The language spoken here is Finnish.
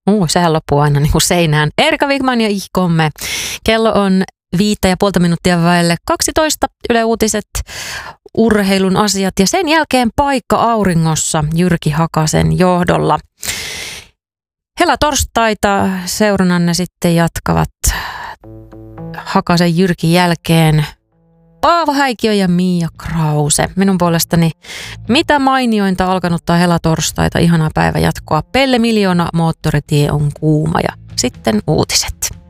Sehän loppuu aina niin kuin seinään. Erika Wigman ja ihkomme. Kello on 5,5 minuuttia vaille 12. Yle Uutiset, urheilun asiat ja sen jälkeen paikka auringossa Jyrki Hakasen johdolla. Helatorstaita seurannanne sitten jatkavat Hakasen Jyrkin jälkeen Paavo Häikiö ja Mia Krause. Minun puolestani mitä mainiointa alkanuttaa helatorstaita. Ihanaa päivänjatkoa. Pelle Miljoona, moottoritie on kuuma ja sitten uutiset.